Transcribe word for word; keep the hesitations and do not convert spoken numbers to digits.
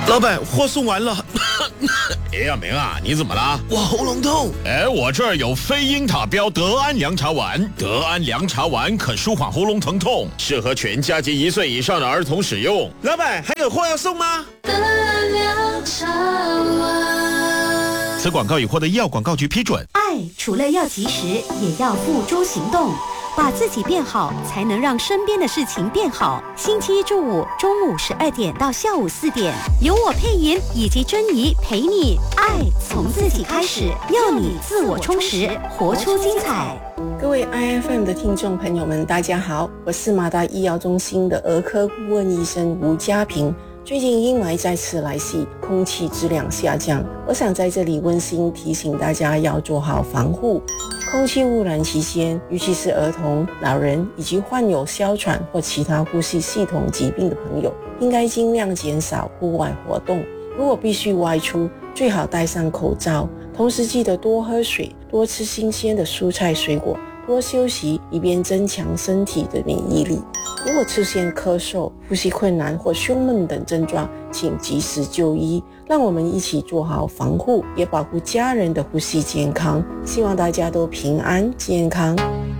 老板，货送完了。 哎呀，明啊，你怎么了？ 我喉咙痛。 哎，我这儿有非英塔标德安凉茶丸，德安凉茶丸可舒缓喉咙疼痛，适合全家及一岁以上的儿童使用。 老板，还有货要送吗？ 德安凉茶丸。 此广告已获得医药广告局批准。 爱除了要及时，也要付诸行动。把自己变好，才能让身边的事情变好。星期一至五中午十二点到下午四点，由我配音以及珍妮陪你。爱从自己开始，要你自我充实，活出精彩。 各位 I F M 的听众朋友们，大家好，我是马大医药中心的儿科顾问医生吴家平。最近阴霾再次来袭，空气质量下降，我想在这里温馨提醒大家要做好防护。空气污染期间，尤其是儿童、老人以及患有哮喘或其他呼吸系统疾病的朋友，应该尽量减少户外活动。如果必须外出，最好戴上口罩，同时记得多喝水，多吃新鲜的蔬菜水果，多休息，以便增强身体的免疫力。如果出现咳嗽、呼吸困难或胸闷等症状，请及时就医。让我们一起做好防护，也保护家人的呼吸健康。希望大家都平安健康。